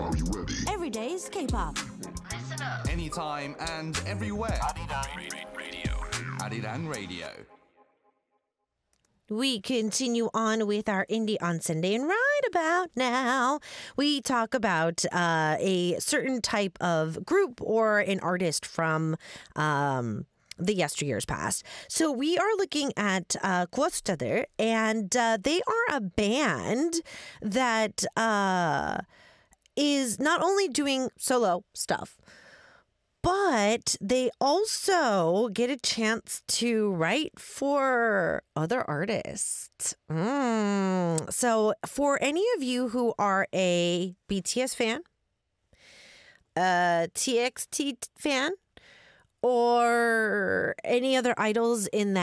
Every day's K-pop. Listen up. Anytime and everywhere. Radio. Arirang Radio. We continue on with our Indie on Sunday, and right about now, we talk about a certain type of group or an artist from the yesteryears past. So we are looking at Kwosuchader, and they are a band that is not only doing solo stuff, but they also get a chance to write for other artists. So for any of you who are a BTS fan, a TXT fan, or any other idols in